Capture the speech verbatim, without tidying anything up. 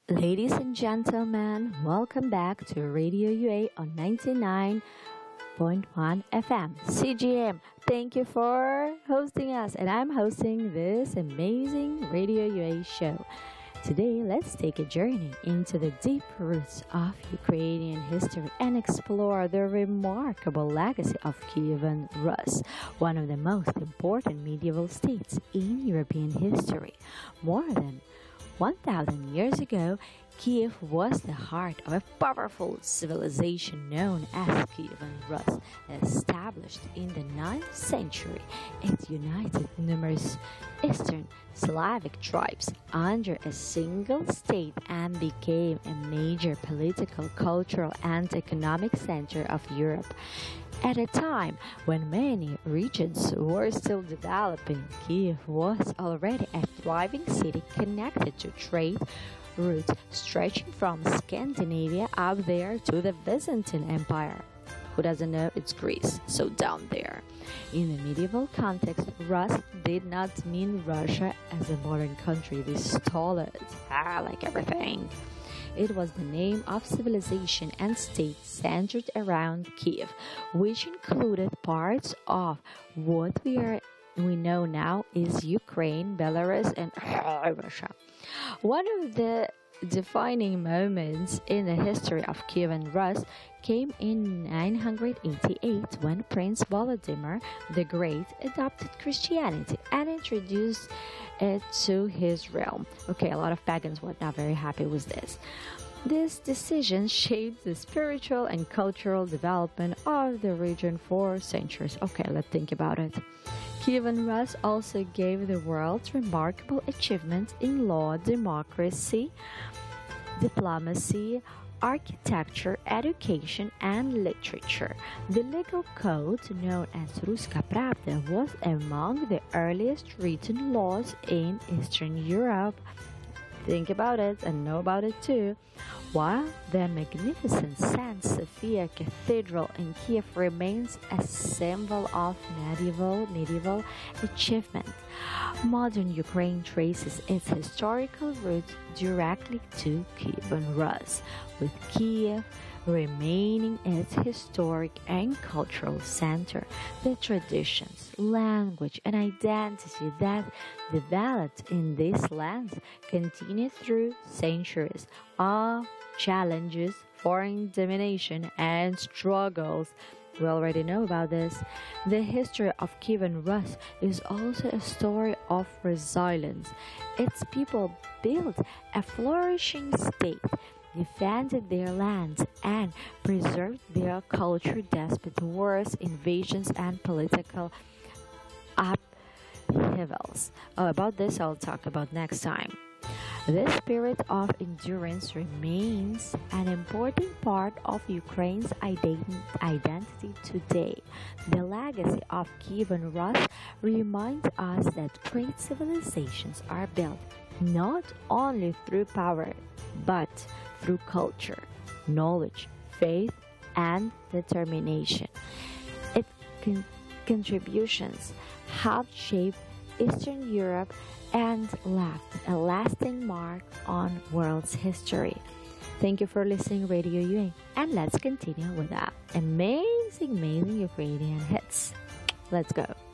Ladies and gentlemen, welcome back to Radio U A on ninety-nine point one F M. C G M, thank you for hosting us, and I'm hosting this amazing Radio U A show. Today, let's take a journey into the deep roots of Ukrainian history and explore the remarkable legacy of Kievan Rus, one of the most important medieval states in European history. More than one thousand years ago, Kiev was the heart of a powerful civilization known as Kievan Rus. Established in the ninth century, it united numerous Eastern Slavic tribes under a single state and became a major political, cultural, and economic center of Europe. At a time when many regions were still developing, Kiev was already a thriving city connected to trade routes stretching from Scandinavia up there to the Byzantine Empire. Who doesn't know, it's Greece, so down there. In the medieval context, Rus did not mean Russia as a modern country. They stole it, ah, like everything. It was the name of civilization and state centered around Kiev, which included parts of what we are we know now is Ukraine, Belarus, and Russia. One of the defining moments in the history of Kievan Rus came in nine hundred eighty-eight when Prince Volodymyr the Great adopted Christianity and introduced it to his realm. Okay, a lot of pagans were not very happy with this. This decision shaped the spiritual and cultural development of the region for centuries. Okay, let's think about it. Kievan Rus also gave the world remarkable achievements in law, democracy, diplomacy, architecture, education, and literature. The legal code, known as Ruska Pravda, was among the earliest written laws in Eastern Europe. Think about it and know about it too. While the magnificent Saint Sophia Cathedral in Kiev remains a symbol of medieval medieval achievement, modern Ukraine traces its historical roots directly to Kievan Rus, with Kiev remaining its historic and cultural center. The traditions, language, and identity that developed in these lands continue through centuries of challenges, foreign domination, and struggles. We already know about this. The history of Kievan Rus is also a story of resilience. Its people built a flourishing state, defended their lands, and preserved their culture despite wars, invasions, and political upheavals. Oh, about this I'll talk about next time. The spirit of endurance remains an important part of Ukraine's ident- identity today. The legacy of Kievan Rus reminds us that great civilizations are built not only through power, but through culture, knowledge, faith, and determination. Its con- contributions have shaped Eastern Europe and left a lasting mark on world's history. Thank you for listening Radio U A, and let's continue with that amazing, amazing Ukrainian hits. Let's go.